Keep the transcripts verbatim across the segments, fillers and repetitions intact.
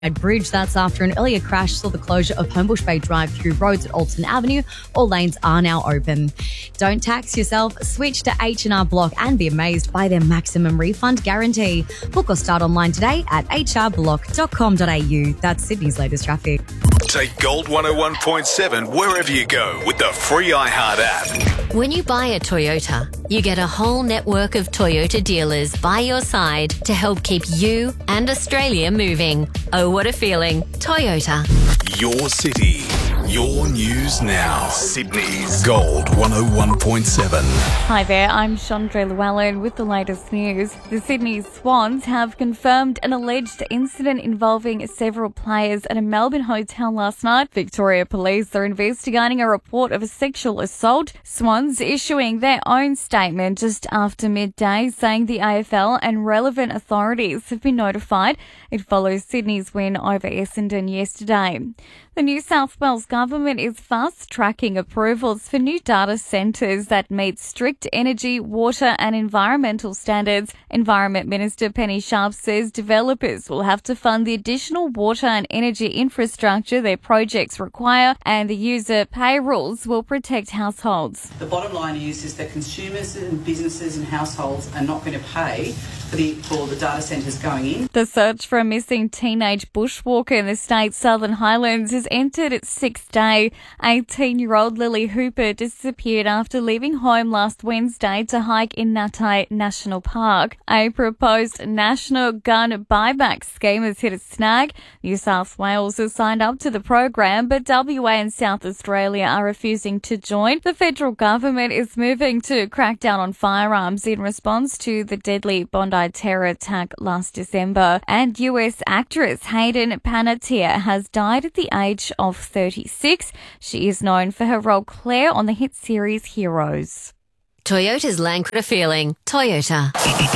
Bridge. That's after an earlier crash saw the closure of Homebush Bay Drive through roads at Alton Avenue. All lanes are now open. Don't tax yourself. Switch to H and R Block and be amazed by their maximum refund guarantee. Book or start online today at h r block dot com dot a u. That's Sydney's latest traffic. Take Gold one oh one point seven wherever you go with the free iHeart app. When you buy a Toyota, you get a whole network of Toyota dealers by your side to help keep you and Australia moving. Oh, what a feeling. Toyota. Your city, your news now. Sydney's Gold one oh one point seven. Hi there, I'm Chandra Llewellyn with the latest news. The Sydney Swans have confirmed an alleged incident involving several players at a Melbourne hotel last night. Victoria Police are investigating a report of a sexual assault. Swans issuing their own statement just after midday saying the A F L and relevant authorities have been notified. It follows Sydney's win over Essendon yesterday. The New South Wales government is fast-tracking approvals for new data centres that meet strict energy, water and environmental standards. Environment Minister Penny Sharp says developers will have to fund the additional water and energy infrastructure their projects require, and the user pay rules will protect households. The bottom line is, is that consumers and businesses and households are not going to pay for the, for the data centres going in. The search for a missing teenage bushwalker in the state's Southern Highlands has entered its sixth day. eighteen-year-old Lily Hooper disappeared after leaving home last Wednesday to hike in Natai National Park. A proposed national gun buyback scheme has hit a snag. New South Wales has signed up to the program, but W A and South Australia are refusing to join. The federal government is moving to crack down on firearms in response to the deadly Bondi terror attack last December. And U S actress Hayden Panettiere has died at the age of thirty-six. She is known for her role Claire on the hit series Heroes. Toyota's Land Cruiser feeling. Toyota.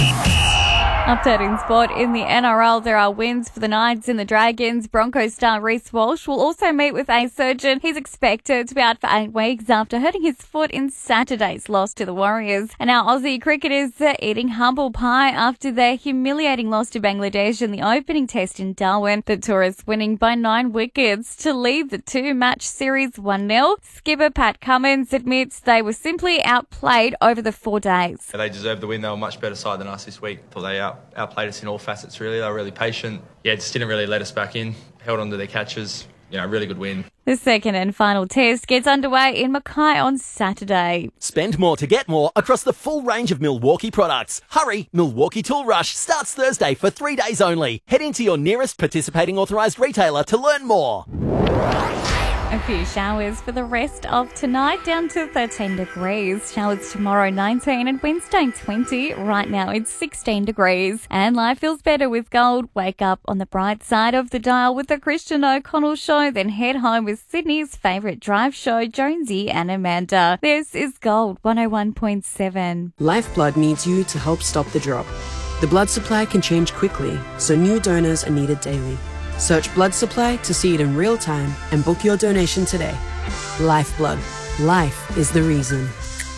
Updating sport in the N R L, there are wins for the Knights and the Dragons. Broncos star Reece Walsh will also meet with a surgeon. He's expected to be out for eight weeks after hurting his foot in Saturday's loss to the Warriors. And our Aussie cricketers are eating humble pie after their humiliating loss to Bangladesh in the opening test in Darwin. The tourists winning by nine wickets to lead the two-match series one nil. Skipper Pat Cummins admits they were simply outplayed over the four days. They deserved the win. They were a much better side than us this week. Thought they out outplayed us in all facets, really. They were really patient. Yeah, just didn't really let us back in. Held on to their catches. You know, really good win. The second and final test gets underway in Mackay on Saturday. Spend more to get more across the full range of Milwaukee products. Hurry, Milwaukee Tool Rush starts Thursday for three days only. Head into your nearest participating authorised retailer to learn more. A few showers for the rest of tonight, down to thirteen degrees. Showers tomorrow, nineteen, and Wednesday, twenty. Right now, it's sixteen degrees. And life feels better with gold. Wake up on the bright side of the dial with the Christian O'Connell Show, then head home with Sydney's favourite drive show, Jonesy and Amanda. This is Gold one oh one point seven. Lifeblood needs you to help stop the drop. The blood supply can change quickly, so new donors are needed daily. Search blood supply to see it in real time and book your donation today. Lifeblood. Life is the reason.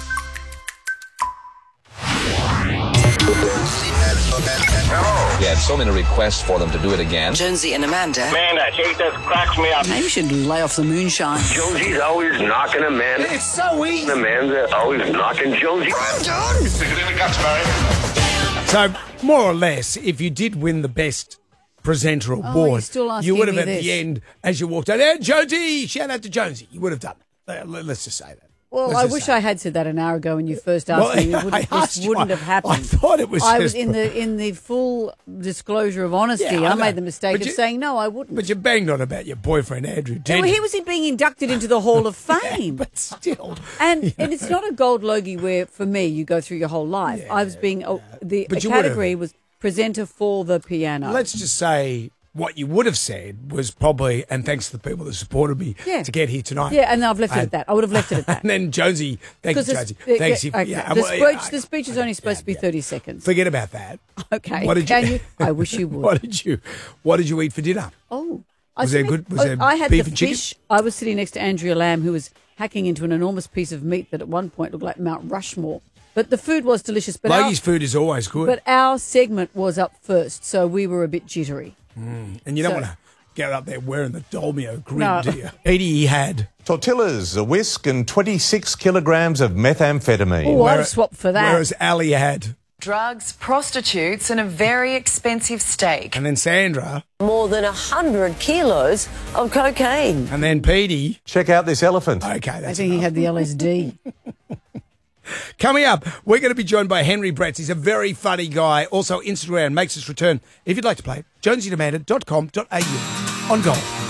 We had so many requests for them to do it again. Jonesy and Amanda. Man, that shit just cracks me up. Maybe you should lay off the moonshine. Jonesy's always knocking Amanda. It's so easy. Amanda always knocking Jonesy. I'm done. Stick it in the guts, Barry. So, more or less, if you did win the best presenter award, oh, you would have me at this. the end, as you walked out, hey, Jonesy, shout out to Jonesy. You would have done that. Let's just say that. Well, Let's I just wish say I had said that an hour ago when you first asked well, me. It wouldn't, I this asked you, wouldn't I, have happened. I thought it was I just, was in the in the full disclosure of honesty. Yeah, I I, know. made the mistake But of you- saying no, I wouldn't. But you banged on about your boyfriend, Andrew, didn't well, you? he was being inducted into the Hall of Fame. But still. And and it's not a gold logie where, for me, you go through your whole life. I was being, oh, the But you category would've- was presenter for the piano. Let's just say what you would have said was probably, and thanks to the people that supported me Yeah. to get here tonight. Yeah, and I've left it And- at that. I would have left it at that. And then Jonesy, thank you, Because Jonesy. the- Thanks. yeah, if- okay. yeah, the, well, speech, yeah, the speech is only supposed to be thirty seconds. Forget about that. Okay. What did Can you? you? I wish you would. What did you? What did you eat for dinner? Oh, Was I there think- good- was oh, there I had beef the and chicken? fish. I was sitting next to Andrea Lamb, who was hacking into an enormous piece of meat that at one point looked like Mount Rushmore. But the food was delicious. But our, Logie's food is always good. but our segment was up first, so we were a bit jittery. Mm. And you don't So- want to get up there wearing the Dolmio grin, No. do you? Edie, he had. Tortillas, a whisk, and twenty-six kilograms of methamphetamine. Oh, I'd swap for that. Whereas Ali had. Drugs, prostitutes, and a very expensive steak. And then Sandra. More than one hundred kilos of cocaine. And then Petey. Check out this elephant. Okay, that's I think he had the L S D. Coming up, we're going to be joined by Henry Bretz. He's a very funny guy. Also, Instagram makes its return. If you'd like to play, jonesy demanded dot com dot a u on Gold.